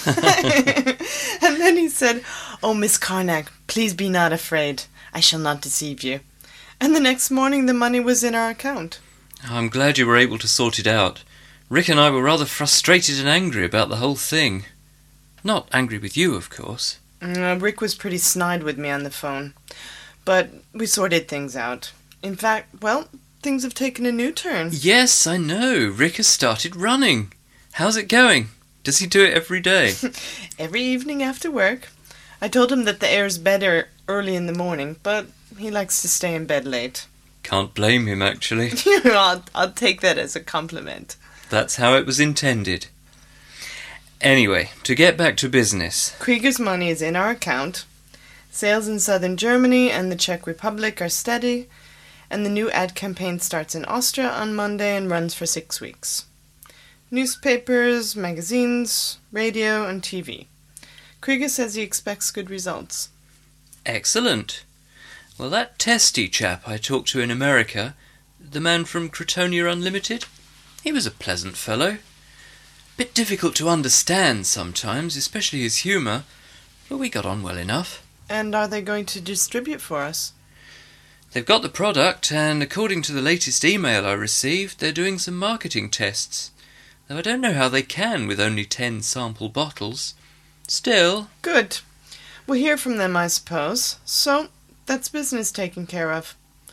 And then he said, "Oh, Miss Carnac, please be not afraid. I shall not deceive you." And the next morning the money was in our account. I'm glad you were able to sort it out. Rick and I were rather frustrated and angry about the whole thing. Not angry with you, of course. Rick was pretty snide with me on the phone. But we sorted things out. In fact, well, things have taken a new turn. Yes, I know. Rick has started running. How's it going? Does he do it every day? Every evening after work. I told him that the air's better early in the morning, but he likes to stay in bed late. Can't blame him, actually. I'll take that as a compliment. That's how it was intended. Anyway, to get back to business. Krieger's money is in our account. Sales in southern Germany and the Czech Republic are steady, and the new ad campaign starts in Austria on Monday and runs for 6 weeks. Newspapers, magazines, radio, and TV. Krieger says he expects good results. Excellent. Well, that Testy chap I talked to in America, the man from Cretonia Unlimited, he was a pleasant fellow. Bit difficult to understand sometimes, especially his humour, but we got on well enough. And are they going to distribute for us? They've got the product, and according to the latest email I received, they're doing some marketing tests. Though I don't know how they can with only 10 sample bottles. Still... Good. We'll hear from them, I suppose. So, that's business taken care of.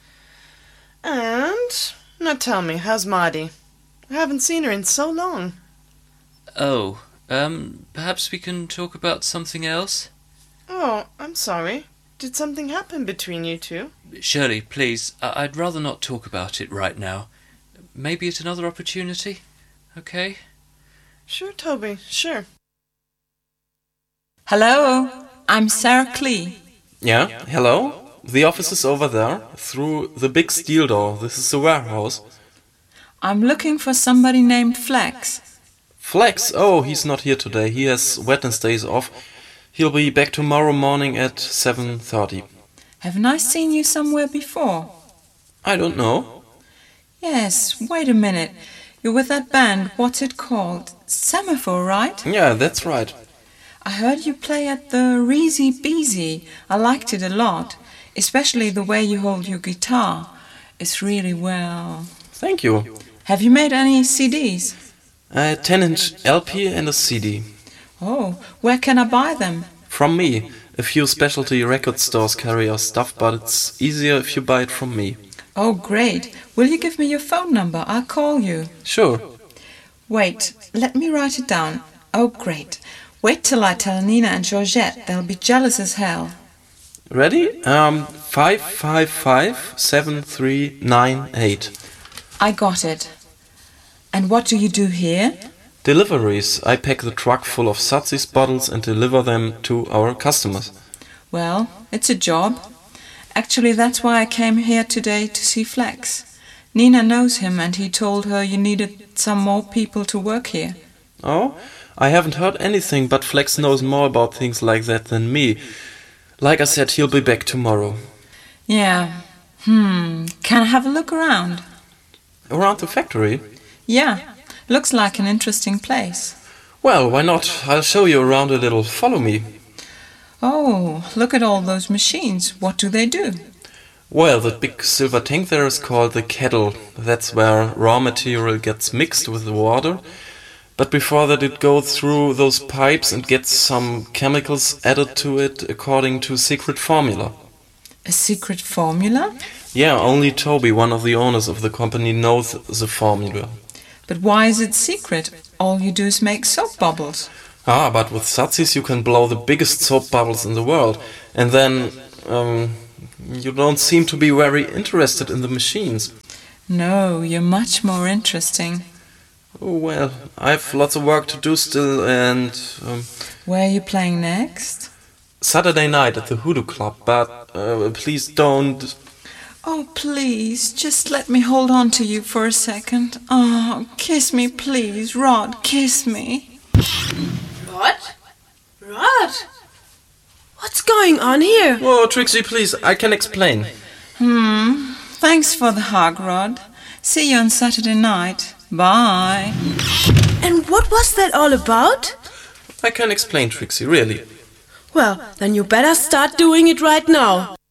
And... now tell me, how's Maudie? I haven't seen her in so long. Oh, perhaps we can talk about something else? Oh, I'm sorry. Did something happen between you two? Shirley, please, I'd rather not talk about it right now. Maybe at another opportunity? Okay? Sure, Toby, sure. Hello, I'm Sarah Klee. Yeah, hello? The office is over there, through the big steel door. This is the warehouse. I'm looking for somebody named Flex. Flex? Oh, he's not here today. He has Wednesdays off. He'll be back tomorrow morning at 7:30. Haven't I seen you somewhere before? I don't know. Yes, wait a minute. You're with that band, what's it called? Semaphore, right? Yeah, that's right. I heard you play at the Reezy Beezy. I liked it a lot, especially the way you hold your guitar. It's really well. Thank you. Have you made any CDs? A 10-inch LP and a CD. Oh, where can I buy them? From me. A few specialty record stores carry our stuff, but it's easier if you buy it from me. Oh, great. Will you give me your phone number? I'll call you. Sure. Wait, let me write it down. Oh, great. Wait till I tell Nina and Georgette. They'll be jealous as hell. Ready? 555-7398. I got it. And what do you do here? Deliveries. I pack the truck full of Satzis bottles and deliver them to our customers. Well, it's a job. Actually, that's why I came here today to see Flex. Nina knows him and he told her you needed some more people to work here. Oh? I haven't heard anything, but Flex knows more about things like that than me. Like I said, he'll be back tomorrow. Yeah. Can I have a look around? Around the factory? Yeah. Looks like an interesting place. Well, why not? I'll show you around a little. Follow me. Oh, look at all those machines. What do they do? Well, the big silver tank there is called the kettle. That's where raw material gets mixed with the water. But before that it goes through those pipes and gets some chemicals added to it according to secret formula. A secret formula? Yeah, only Toby, one of the owners of the company, knows the formula. But why is it secret? All you do is make soap bubbles. Ah, but with Satzis you can blow the biggest soap bubbles in the world. And then, you don't seem to be very interested in the machines. No, you're much more interesting. Oh, well, I've lots of work to do still and... Where are you playing next? Saturday night at the Hoodoo Club, but please don't... Oh, please, just let me hold on to you for a second. Oh, kiss me, please. Rod, kiss me. Rod? Rod? What's going on here? Oh, Trixie, please, I can explain. Thanks for the hug, Rod. See you on Saturday night. Bye. And what was that all about? I can explain, Trixie, really. Well, then you better start doing it right now.